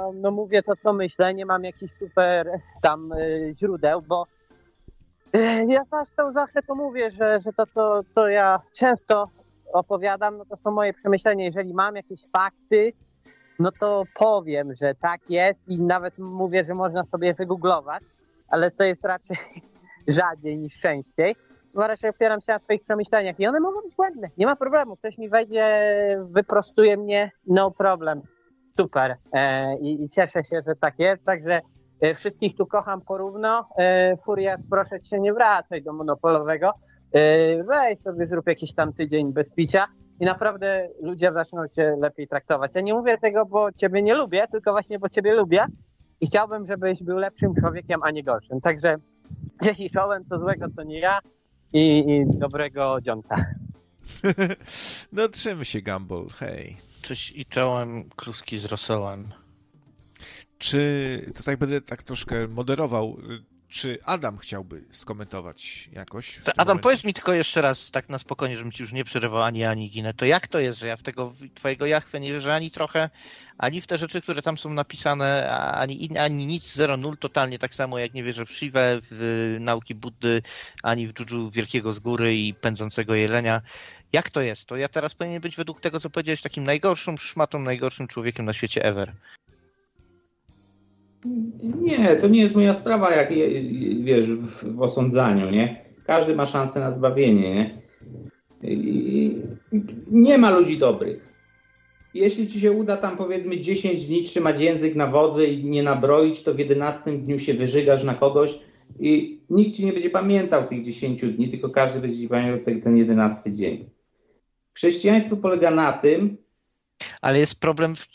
no mówię to, co myślę, nie mam jakichś super tam źródeł, bo ja zresztą zawsze to mówię, że to, co ja często opowiadam, no to są moje przemyślenia. Jeżeli mam jakieś fakty, no to powiem, że tak jest i nawet mówię, że można sobie wygooglować, ale to jest raczej rzadziej niż częściej. Bo raczej opieram się na swoich przemyśleniach i one mogą być błędne. Nie ma problemu. Ktoś mi wejdzie, wyprostuje mnie, no problem. Super. I cieszę się, że tak jest. Także wszystkich tu kocham porówno. Furiat, proszę cię, nie wracaj do monopolowego. Weź sobie, zrób jakiś tam tydzień bez picia i naprawdę ludzie zaczną cię lepiej traktować. Ja nie mówię tego, bo ciebie nie lubię, tylko właśnie, bo ciebie lubię i chciałbym, żebyś był lepszym człowiekiem, a nie gorszym. Także jeśli czołem, co złego, to nie ja i dobrego dzionka. No trzymaj się, Gumball, hej. Cześć i czołem, kluski z rosołem. Czy tutaj będę tak troszkę moderował, czy Adam chciałby skomentować jakoś? Adam, powiedz mi tylko jeszcze raz, tak na spokojnie, żebym ci już nie przerywał ani ginę, to jak to jest, że ja w tego twojego Jahwe nie wierzę ani trochę, ani w te rzeczy, które tam są napisane, ani nic, 0-0, totalnie tak samo jak nie wierzę w Shivę, w nauki Buddy, ani w Juju Wielkiego z Góry i Pędzącego Jelenia. Jak to jest? To ja teraz powinien być według tego, co powiedziałeś, takim najgorszym szmatą, najgorszym człowiekiem na świecie ever. Nie, to nie jest moja sprawa, jak wiesz, w osądzaniu, nie? Każdy ma szansę na zbawienie, nie? Nie ma ludzi dobrych. Jeśli ci się uda tam powiedzmy 10 dni trzymać język na wodzy i nie nabroić, to w 11 dniu się wyżygasz na kogoś i nikt ci nie będzie pamiętał tych 10 dni, tylko każdy będzie ci pamiętał ten 11 dzień. Chrześcijaństwo polega na tym, ale jest problem w